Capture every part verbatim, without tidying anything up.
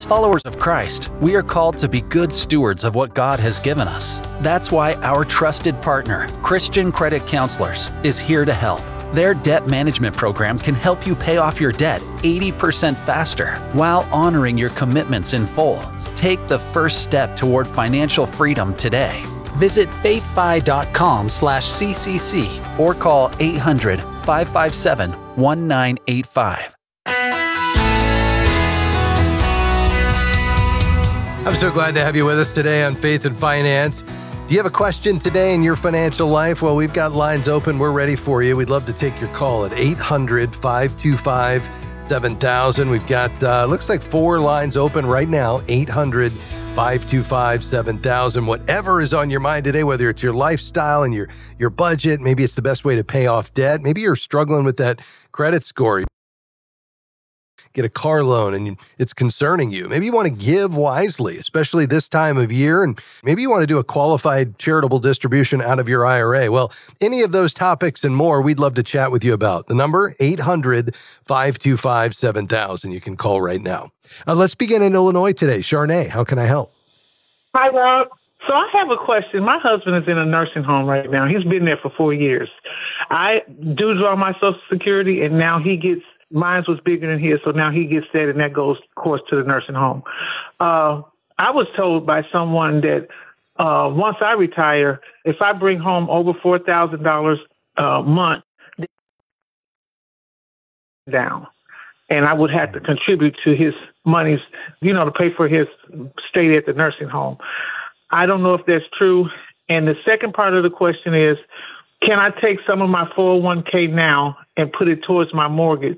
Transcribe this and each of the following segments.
As followers of Christ, we are called to be good stewards of what God has given us. That's why our trusted partner, Christian Credit Counselors, is here to help. Their debt management program can help you pay off your debt eighty percent faster while honoring your commitments in full. Take the first step toward financial freedom today. Visit faithfi.com slash CCC or call eight hundred, five five seven, one nine eight five. I'm so glad to have you with us today on Faith and Finance. Do you have a question today in your financial life? Well, we've got lines open. We're ready for you. We'd love to take your call at eight hundred, five two five, seven thousand. We've got, uh, looks like four lines open right now, eight hundred, five two five, seven thousand. Whatever is on your mind today, whether it's your lifestyle and your, your budget, maybe it's the best way to pay off debt. Maybe you're struggling with that credit score. Get a car loan and it's concerning you. Maybe you want to give wisely, especially this time of year, and maybe you want to do a qualified charitable distribution out of your I R A. Well, any of those topics and more, we'd love to chat with you about. The number, eight hundred, five two five, seven thousand. You can call right now. Uh, let's begin in Illinois today. Charnay, how can I help? Hi, Rob. So I have a question. My husband is in a nursing home right now. He's been there for four years. I do draw my Social Security, and now he gets mine was bigger than his, so now he gets that, and that goes, of course, to the nursing home. Uh, I was told by someone that uh, once I retire, if I bring home over four thousand dollars a month, down, and I would have to contribute to his monies, you know, to pay for his stay at the nursing home. I don't know if that's true. And the second part of the question is, can I take some of my four oh one k now and put it towards my mortgage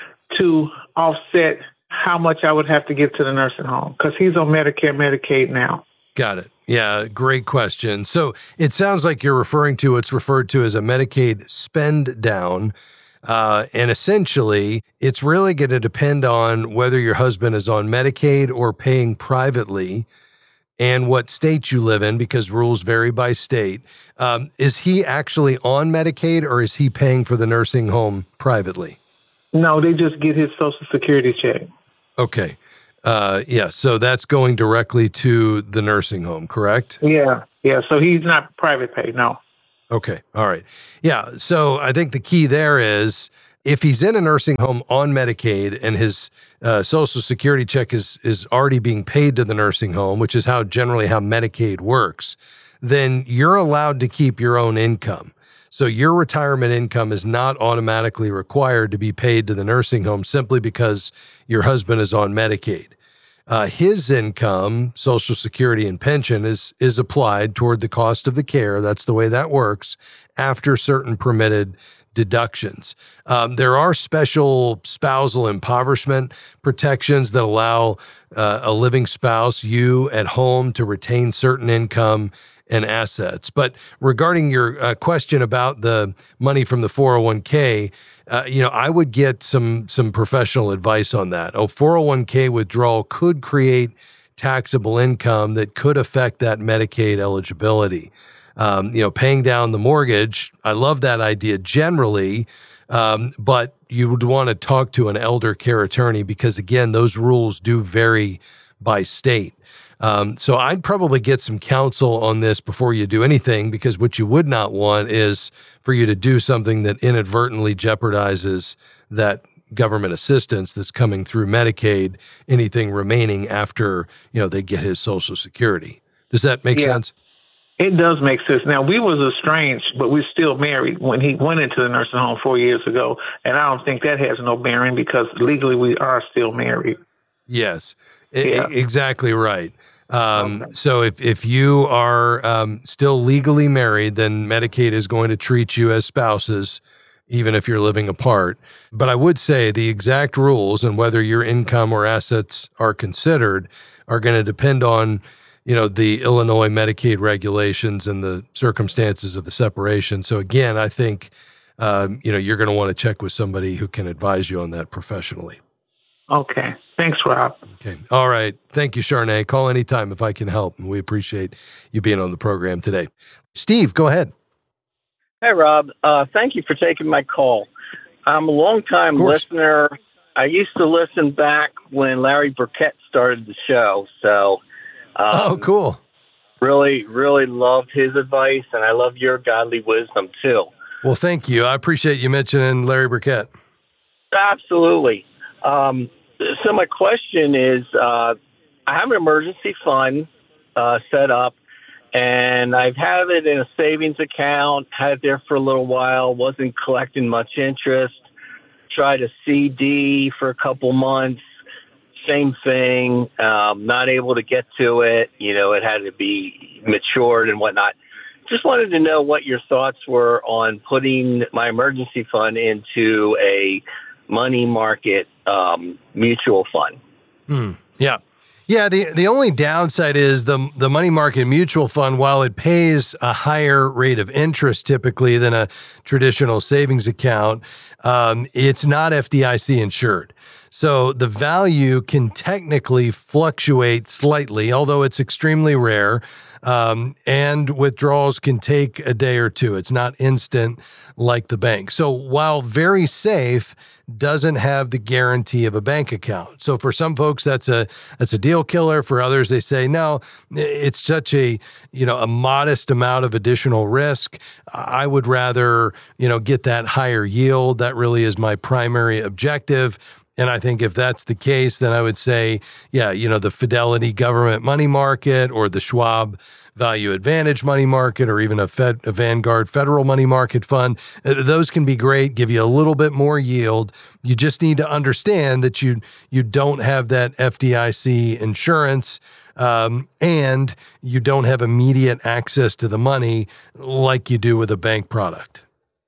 to offset how much I would have to give to the nursing home? Because he's on Medicare, Medicaid now. Got it. Yeah, great question. So it sounds like you're referring to what's referred to as a Medicaid spend down. Uh, and essentially, it's really going to depend on whether your husband is on Medicaid or paying privately, and what state you live in, because rules vary by state. Um, is he actually on Medicaid, or is he paying for the nursing home privately? No, they just get his Social Security check. Okay. Uh, yeah, so that's going directly to the nursing home, correct? Yeah, yeah. So he's not private pay, no. Okay, all right. Yeah, so I think the key there is, if he's in a nursing home on Medicaid and his uh, Social Security check is is already being paid to the nursing home, which is how generally how Medicaid works, then you're allowed to keep your own income. So your retirement income is not automatically required to be paid to the nursing home simply because your husband is on Medicaid. Uh, his income, Social Security and pension, is is applied toward the cost of the care. That's the way that works after certain permitted deductions. Um, there are special spousal impoverishment protections that allow uh, a living spouse, you at home, to retain certain income and assets. But regarding your uh, question about the money from the four oh one k, uh, you know, I would get some some professional advice on that. A four oh one k withdrawal could create taxable income that could affect that Medicaid eligibility. Um, you know, paying down the mortgage, I love that idea generally, um, but you would want to talk to an elder care attorney because, again, those rules do vary by state. Um, so I'd probably get some counsel on this before you do anything, because what you would not want is for you to do something that inadvertently jeopardizes that government assistance that's coming through Medicaid, anything remaining after, you know, they get his Social Security. Does that make Yeah. sense? It does make sense. Now, we was estranged, but we're still married when he went into the nursing home four years ago, and I don't think that has no bearing because legally we are still married. Yes, I- Yeah. exactly right. Um, Okay. So if, if you are um, still legally married, then Medicaid is going to treat you as spouses, even if you're living apart. But I would say the exact rules and whether your income or assets are considered are going to depend on, you know, the Illinois Medicaid regulations and the circumstances of the separation. So again, I think, um, you know, you're going to want to check with somebody who can advise you on that professionally. Okay. Thanks, Rob. Okay. All right. Thank you, Charnay. Call anytime if I can help. And we appreciate you being on the program today. Steve, go ahead. Hey, Rob. Uh, thank you for taking my call. I'm a longtime Of course. listener, I used to listen back when Larry Burkett started the show. So, um, oh, cool. Really, really loved his advice, and I love your godly wisdom too. Well, thank you. I appreciate you mentioning Larry Burkett. Absolutely. Um, so my question is, uh, I have an emergency fund uh, set up, and I've had it in a savings account, had it there for a little while, wasn't collecting much interest, tried a C D for a couple months, same thing, um, not able to get to it. You know, it had to be matured and whatnot. Just wanted to know what your thoughts were on putting my emergency fund into a money market um, mutual fund. Hmm. Yeah. Yeah, the, the only downside is the the money market mutual fund, while it pays a higher rate of interest typically than a traditional savings account, um, it's not F D I C insured. So the value can technically fluctuate slightly, although it's extremely rare, um, and withdrawals can take a day or two. It's not instant like the bank. So while very safe, doesn't have the guarantee of a bank account. So for some folks, that's a that's a deal killer. For others, they say, no, it's such a, you know, a modest amount of additional risk. I would rather, you know, get that higher yield. That really is my primary objective. And I think if that's the case, then I would say, yeah, you know, the Fidelity Government Money Market or the Schwab Value Advantage Money Market or even a, Fed, a Vanguard Federal Money Market Fund, those can be great, give you a little bit more yield. You just need to understand that you you don't have that F D I C insurance, um, and you don't have immediate access to the money like you do with a bank product.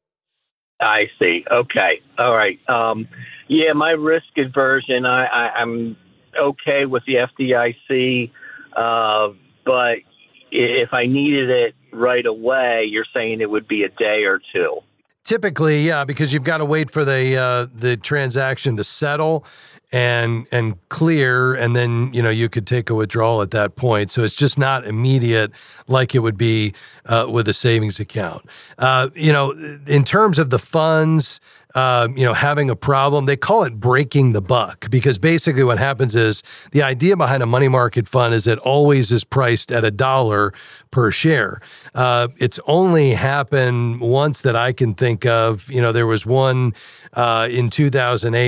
I see. Okay. All right. Um, yeah, my risk aversion, I, I, I'm okay with the F D I C, uh, but if I needed it right away, you're saying it would be a day or two. Typically, yeah, because you've got to wait for the uh, the transaction to settle and and clear, and then you know you could take a withdrawal at that point. So it's just not immediate like it would be uh, with a savings account. Uh, you know, in terms of the funds, uh, you know, having a problem, they call it breaking the buck, because basically what happens is the idea behind a money market fund is it always is priced at a dollar per share. Uh, it's only happened once that I can think of. You know, there was one uh, in two thousand eight.